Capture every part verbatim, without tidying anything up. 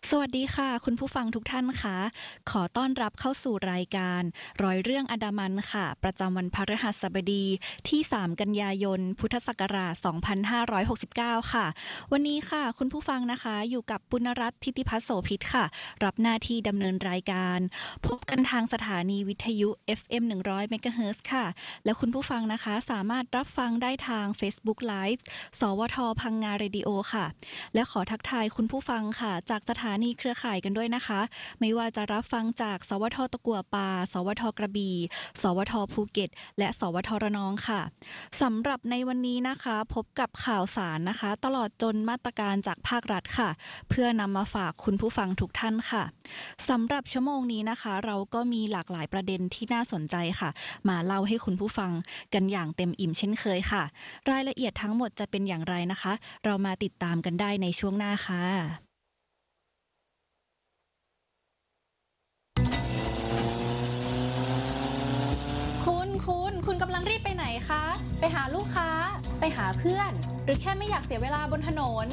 สวัสดีค่ะคุณผู้ฟังทุกท่านค่ะขอต้อนรับเข้าสู่รายการร้อยเรื่องอันดามันค่ะประจำวันพฤหัสบดีที่สามกันยายนพุทธศักราชสองพันห้าร้อยหกสิบเก้าค่ะวันนี้ค่ะคุณผู้ฟังนะคะอยู่กับปุณรัตน์ทิติพัฒน์โสภิตค่ะรับหน้าที่ดำเนินรายการพบกันทางสถานีวิทยุ เอฟ เอ็ม หนึ่งร้อย เมกะเฮิรตซ์ค่ะและคุณผู้ฟังนะคะสามารถรับฟังได้ทาง Facebook Live สวทพังงาเรดิโอค่ะและขอทักทายคุณผู้ฟังค่ะจากสถานีเครือข่ายกันด้วยนะคะไม่ว่าจะรับฟังจากสวทตะกั่วป่าสวทกระบี่สวทภูเก็ตและสวทระนองค่ะสำหรับในวันนี้นะคะพบกับข่าวสารนะคะตลอดจนมาตรการจากภาครัฐค่ะเพื่อนำมาฝากคุณผู้ฟังทุกท่านค่ะสำหรับชั่วโมงนี้นะคะเราก็มีหลากหลายประเด็นที่น่าสนใจค่ะมาเล่าให้คุณผู้ฟังกันอย่างเต็มอิ่มเช่นเคยค่ะรายละเอียดทั้งหมดจะเป็นอย่างไรนะคะเรามาติดตามกันได้ในช่วงหน้าค่ะคุณคุณคุณกำลังรีบไปไหนคะไปหาลูกค้าไปหาเพื่อนหรือแค่ไม่อยากเสียเวลาบนถนน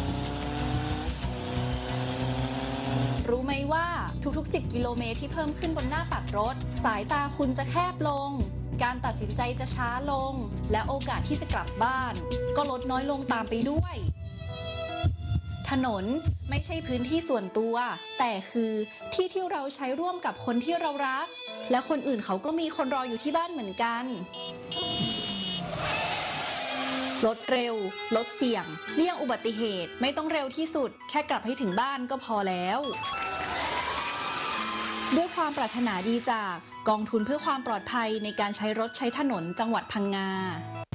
รู้ไหมว่าทุกๆสิบกิโลเมตรที่เพิ่มขึ้นบนหน้าปัดรถสายตาคุณจะแคบลงการตัดสินใจจะช้าลงและโอกาสที่จะกลับบ้านก็ลดน้อยลงตามไปด้วยถนนไม่ใช่พื้นที่ส่วนตัวแต่คือที่ที่เราใช้ร่วมกับคนที่เรารักและคนอื่นเขาก็มีคนรออยู่ที่บ้านเหมือนกันลดเร็วลดเสี่ยงเลี่ยงอุบัติเหตุไม่ต้องเร็วที่สุดแค่กลับให้ถึงบ้านก็พอแล้วด้วยความปรารถนาดีจากกองทุนเพื่อความปลอดภัยในการใช้รถใช้ถนนจังหวัดพังงา